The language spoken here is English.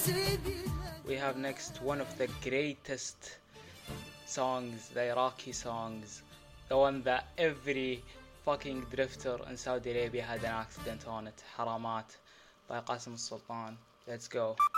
We have next one of the greatest songs, the Iraqi songs, the one that every fucking drifter in Saudi Arabia had an accident on it, Haramat by Qasim al Sultan. Let's go.